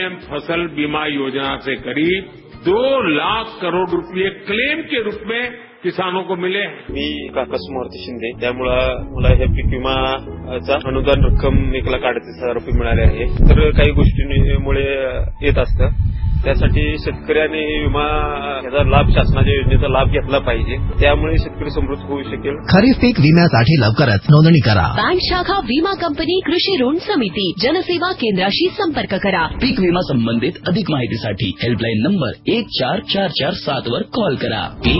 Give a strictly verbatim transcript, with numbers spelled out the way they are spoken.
फसल बीमा योजना से करीब दो लाख करोड़ रुपये क्लेम के रूप में किसानों को मिले. मी काका समर्थ शिंदे, त्यामुळं मला हे पीक विमाचा अनुदान रक्कम एक लाख अडतीस हजार रुपये मिळाले आहे. तर काही गोष्टींमुळे येत असतं, त्यासाठी शेतकऱ्यांनी विमा याचा लाभ, शासनाच्या योजनेचा लाभ घेतला पाहिजे. त्यामुळे शेतकरी समृद्ध होऊ शकेल. खरीप पीक विम्यासाठी लवकरच नोंदणी करा. बँक शाखा, विमा कंपनी, कृषी ऋण समिती, जनसेवा केंद्राशी संपर्क करा. पीक विमा संबंधित अधिक माहितीसाठी हेल्पलाईन नंबर एक चार चार चार सात वर कॉल करा.